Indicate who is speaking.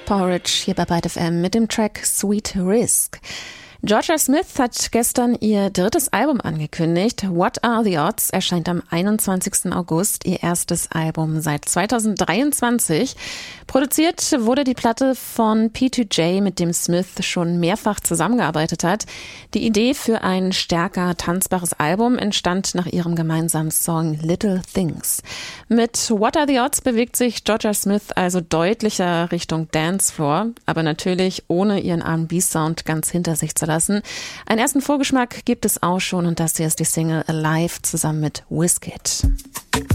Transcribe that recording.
Speaker 1: Porridge hier bei Byte FM mit dem Track Sweet Risk. Jorja Smith hat gestern ihr drittes Album angekündigt. What Are the Odds erscheint am 21. August, ihr erstes Album seit 2023. Produziert wurde die Platte von P2J, mit dem Smith schon mehrfach zusammengearbeitet hat. Die Idee für ein stärker tanzbares Album entstand nach ihrem gemeinsamen Song Little Things. Mit What Are the Odds bewegt sich Jorja Smith also deutlicher Richtung Dancefloor, aber natürlich ohne ihren R&B-Sound ganz hinter sich zu lassen. Einen ersten Vorgeschmack gibt es auch schon und das hier ist die Single Alive zusammen mit Wizkid.